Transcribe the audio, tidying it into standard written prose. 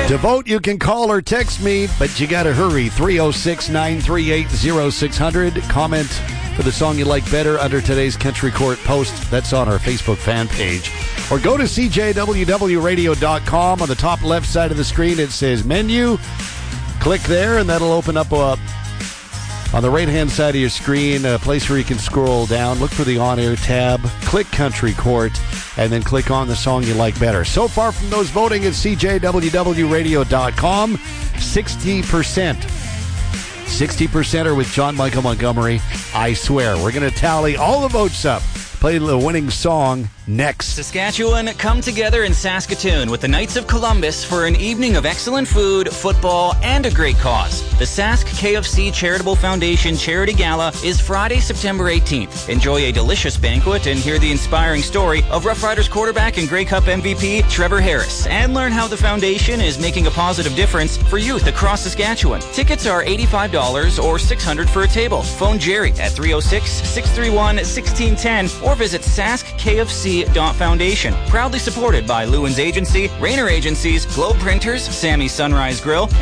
To vote, you can call or text me, but you got to hurry. 306-938-0600. Comment for the song you like better under today's Country Court post. That's on our Facebook fan page. Or go to cjwwradio.com. On the top left side of the screen, it says menu. Click there, and that'll open up on the right-hand side of your screen, a place where you can scroll down. Look for the on-air tab. Click Country Court, and then click on the song you like better. So far from those voting at cjwwradio.com, 60%. 60% are with John Michael Montgomery, I Swear. We're going to tally all the votes up. Play the winning song next. Saskatchewan, come together in Saskatoon with the Knights of Columbus for an evening of excellent food, football, and a great cause. The Sask KFC Charitable Foundation Charity Gala is Friday, September 18th. Enjoy a delicious banquet and hear the inspiring story of Rough Riders quarterback and Grey Cup MVP Trevor Harris, and learn how the foundation is making a positive difference for youth across Saskatchewan. Tickets are $85 or $600 for a table. Phone Jerry at 306-631-1610 or visit SaskKFC.Foundation. Proudly supported by Lewin's Agency, Rayner Agencies, Globe Printers, Sammy's Sunrise Grill,